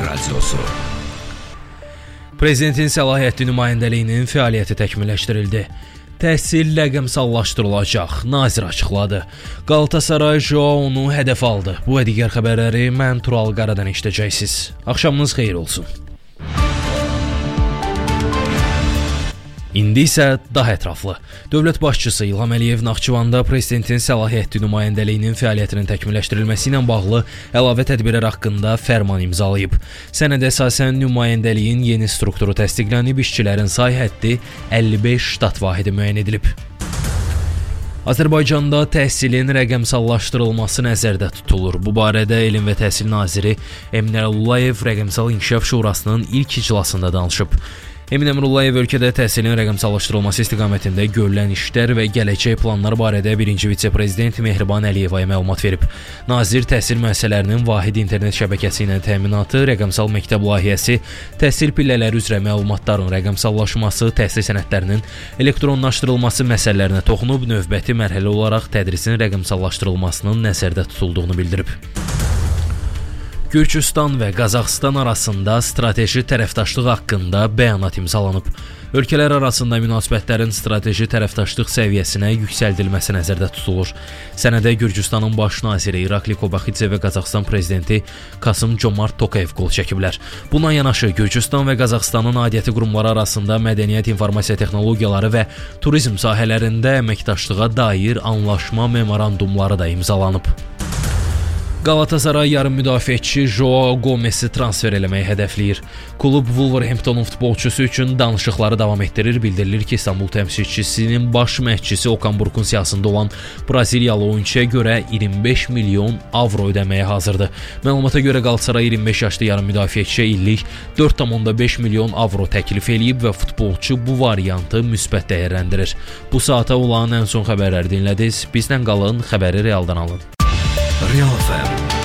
Radiosu. Prezidentin səlahiyyətli nümayəndəliyinin fəaliyyəti təkmilləşdirildi. Təhsil rəqəmsallaşdırılacaq, nazir açıqladı. Galatasaray Joao'nu hədəf aldı. Bu və digər xəbərləri mən Tural Qaradan eşidəcəksiniz. Axşamınız xeyir olsun. İndi isə daha ətraflı. Dövlət başçısı İlham Əliyev Naxçıvanda prezidentin səlahiyyətli nümayəndəliyinin fəaliyyətinin təkmilləşdirilməsi ilə bağlı əlavə tədbirlər haqqında fərman imzalayıb. Sənədə əsasən nümayəndəliyin yeni strukturu təsdiqlənib, işçilərin say həddi 55 ştat vahidi müəyyən edilib. Azərbaycanda təhsilin rəqəmsallaşdırılması nəzərdə tutulur. Bu barədə Elm və Təhsil naziri Emin Əmrullayev Rəqəmsal İnkişaf Şurasının ilk iclasında danışıb. Emin Əmrullayev ölkədə təhsilin rəqəmsallaşdırılması istiqamətində görülən işlər və gələcək planlar barədə birinci vitse-prezident Mehriban Əliyevaya məlumat verib. Nazir təhsil müəssisələrinin vahid internet şəbəkəsi ilə təminatı, rəqəmsal məktəb layihəsi, təhsil pillələri üzrə məlumatların rəqəmsallaşması, təhsil sənədlərinin elektronlaşdırılması məsələlərinə toxunub, növbəti mərhələ olaraq tədrisin rəqəmsallaşdırılmasının nəzərdə tutulduğunu bildirib. Gürcüstan və Qazaxıstan arasında strateji tərəfdaşlıq haqqında bəyanat imzalanıb. Ölkələr arasında münasibətlərin strateji tərəfdaşlıq səviyyəsinə yüksəldilməsi nəzərdə tutulur. Sənədə Gürcüstanın baş naziri İrakli Kobaxidze və Qazaxıstan prezidenti Kasım-Comart Tokayev qol çəkiblər. Buna yanaşı Gürcüstan və Qazaxıstanın aidiyyəti qurumları arasında mədəniyyət, informasiya texnologiyaları və turizm sahələrində əməkdaşlığa dair anlaşma memorandumları da imzalanıb. Galatasaray yarım müdafiəçi Joao Gomez'i transfer eləməyi hədəfləyir. Klub Wolverhamptonun futbolçusu üçün danışıqları davam etdirir. Bildirilir ki, İstanbul təmsilçisinin baş məşqçisi Okan Buruk'un siyasında olan Braziliyalı oyunçuya görə 25 milyon avro ödəməyə hazırdır. Məlumata görə Galatasaray 25 yaşlı yarım müdafiəçiyə illik 4,5 milyon avro təklif eləyib və futbolçu bu variantı müsbət dəyərləndirir. Bu saata olan ən son xəbərləri dinlədiniz. Bizdən qalın, xəbəri realdan alın. Real FM